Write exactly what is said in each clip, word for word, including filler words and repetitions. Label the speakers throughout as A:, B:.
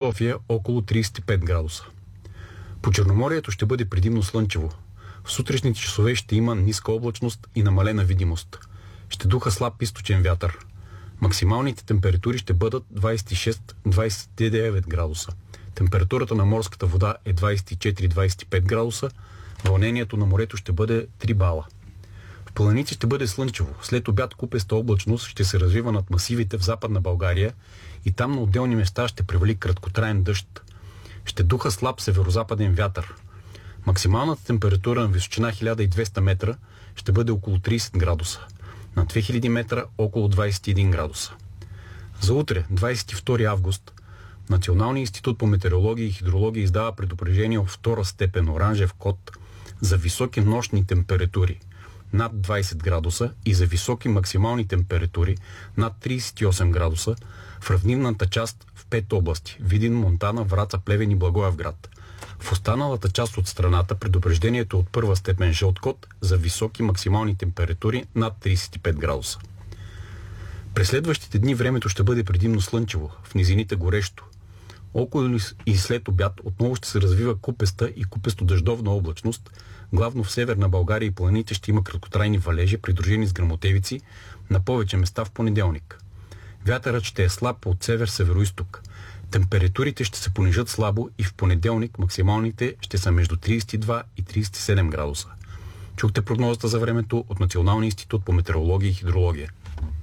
A: София около трийсет и пет градуса. По Черноморието ще бъде предимно слънчево. В сутрешните часове ще има ниска облачност и намалена видимост. Ще духа слаб източен вятър. Максималните температури ще бъдат двайсет и шест до двайсет и девет градуса. Температурата на морската вода е двайсет и четири до двайсет и пет градуса. Вълнението на морето ще бъде три бала. В планините ще бъде слънчево. След обяд купеста облачност ще се развива над масивите в Западна България и там на отделни места ще превали краткотраен дъжд. Ще духа слаб северозападен вятър. Максималната температура на височина хиляда и двеста метра ще бъде около трийсет градуса. На две хиляди метра около двайсет и един градуса. За утре, двайсет и втори август, Националният институт по метеорология и хидрология издава предупреждение от втора степен оранжев код за високи нощни температури над двайсет градуса и за високи максимални температури над трийсет и осем градуса в равнинната част в пет области – Видин, Монтана, Враца, Плевен и Благоевград. В останалата част от страната предупреждението е от първа степен жълт код за високи максимални температури над трийсет и пет градуса. През следващите дни времето ще бъде предимно слънчево, в низините горещо. Около и след обяд отново ще се развива купеста и купесто-дъждовна облачност. Главно в северна България и планините ще има краткотрайни валежи, придружени с гръмотевици, на повече места в понеделник. Вятърът ще е слаб от север-североизток. Температурите ще се понижат слабо и в понеделник максималните ще са между трийсет и два и трийсет и седем градуса. Чухте прогнозата за времето от Националния институт по метеорология и хидрология.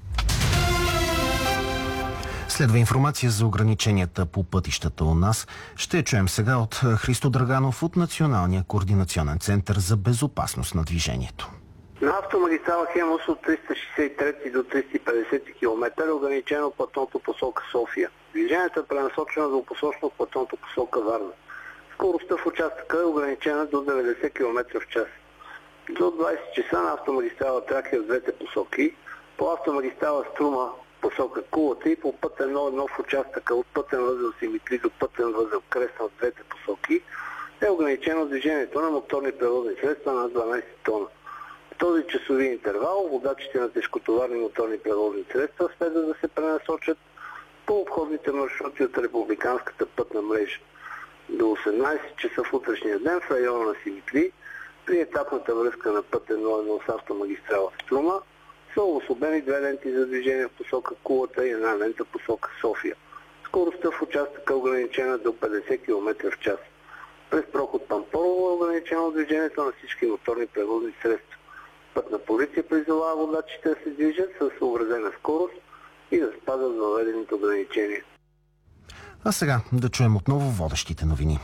B: Следва информация за ограниченията по пътищата у нас. Ще чуем сега от Христо Драганов от Националния координационен център за безопасност на движението.
C: На автомагистрала Хемус от триста шейсет и трети до триста и петдесети километра е ограничено платното посока София. Движението е пренасочено до посочно платното посока Варна. Скоростта в участъка е ограничена до деветдесет километра в час. До двайсет часа на автомагистрала Тракия в двете посоки, по автомагистрала Струма посока Кулата и по път едно едно в участъка от пътен възел Симитли до пътен възел Кресна в двете посоки е ограничено движението на моторни превозни средства на дванайсет тона. В този часови интервал водачите на тежкотоварни моторни превозни средства следва да се пренасочат по обходните маршрути от републиканската пътна мрежа. До осемнайсет часа в утрешния ден в района на Симитли при етапната връзка на път едно едно с автомагистрала Струма са обособени две ленти за движение в посока Кулата и една лента в посока София. Скоростта в участъка е ограничена до петдесет километра в час. През проход Пампорово е ограничено движението на всички моторни превозни средства. Пътна полиция призовава водачите да се движат с съобразена скорост и да спазват въведените ограничения.
B: А сега да чуем отново водещите новини.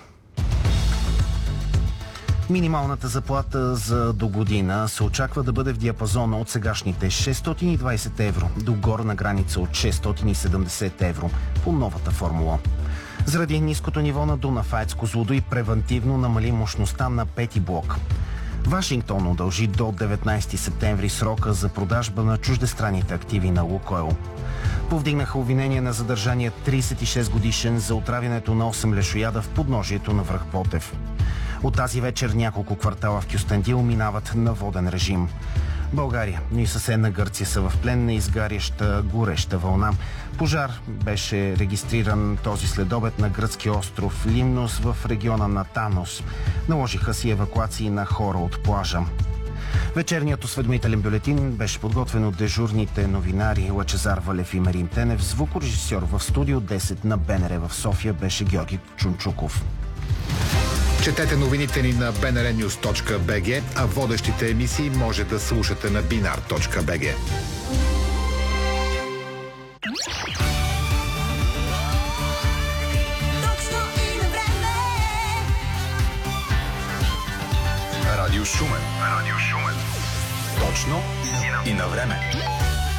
B: Минималната заплата за до година се очаква да бъде в диапазона от сегашните шестстотин и двайсет евро до горна граница от шестстотин и седемдесет евро по новата формула. Заради ниското ниво на Дунав АЕЦ Козлодуй превантивно намали мощността на пети блок. Вашингтон удължи до деветнайсети септември срока за продажба на чуждестранните активи на Лукойл. Повдигнаха обвинение на задържания трийсет и шест годишен за отравянето на осем лешояда в подножието на връх Ботев. От тази вечер няколко квартала в Кюстендил минават на воден режим. България, но и съседна Гърция са в плен на изгаряща гореща вълна. Пожар беше регистриран този следобед на гръцкия остров Лимнос в региона на Танос. Наложиха си евакуации на хора от плажа. Вечерният осведомителен бюлетин беше подготвен от дежурните новинари Лъчезар Валев и Мерим Тенев. Звукорежисьор в студио десет на БНР в София беше Георги Чунчуков.
D: Четете новините ни на би ен ар нюз точка би джи, а водещите емисии може да слушате на бинар точка би джи. Радио Шумен. Радио Шумен. Точно и на време.